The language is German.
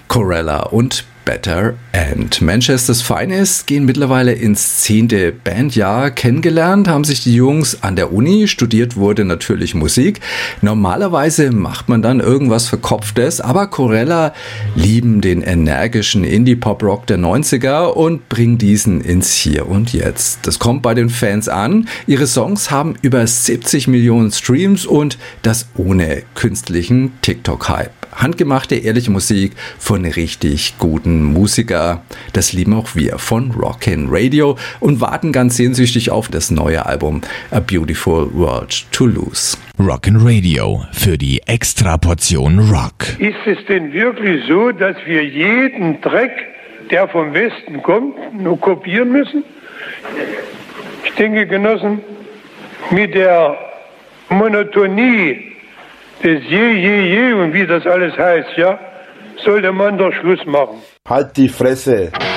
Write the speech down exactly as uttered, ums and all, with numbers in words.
Corella und Better End. Manchesters Finest gehen mittlerweile ins zehnte Bandjahr. Kennengelernt haben sich die Jungs an der Uni, studiert wurde natürlich Musik. Normalerweise macht man dann irgendwas Verkopftes, aber Corella lieben den energischen Indie-Pop-Rock der neunziger und bringen diesen ins Hier und Jetzt. Das kommt bei den Fans an. Ihre Songs haben über siebzig Millionen Streams und das ohne künstlichen TikTok-Hype. Handgemachte, ehrliche Musik von richtig guten Musiker. Das lieben auch wir von Rockin' Radio und warten ganz sehnsüchtig auf das neue Album A Beautiful World to Lose. Rockin' Radio für die Extraportion Rock. Ist es denn wirklich so, dass wir jeden Dreck, der vom Westen kommt, nur kopieren müssen? Ich denke, Genossen, mit der Monotonie des Je, Je, Je und wie das alles heißt, ja, sollte man doch Schluss machen. Halt die Fresse!